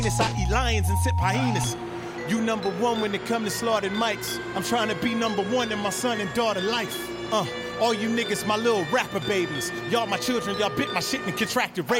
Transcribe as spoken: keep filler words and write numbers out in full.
I eat lions and sip hyenas. You number one when it come to slaughtered mics. I'm trying to be number one in my son and daughter life. Uh, all you niggas, my little rapper babies. Y'all my children, y'all bit my shit and contracted rape.